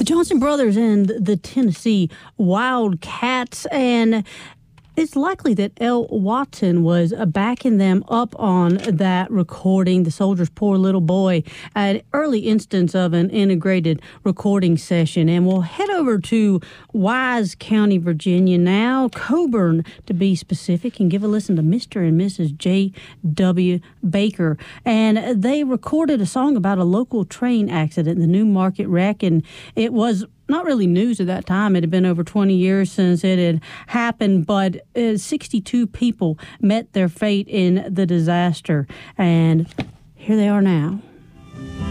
The Johnson Brothers and the Tennessee Wildcats, and it's likely that El Watson was backing them up on that recording, The Soldier's Poor Little Boy, an early instance of an integrated recording session. And we'll head over to Wise County, Virginia now, Coburn to be specific, and give a listen to Mr. and Mrs. J.W. Baker. And they recorded a song about a local train accident, the Newmarket wreck, and it was not really news at that time. It had been over 20 years since it had happened, but 62 people met their fate in the disaster. And here they are now.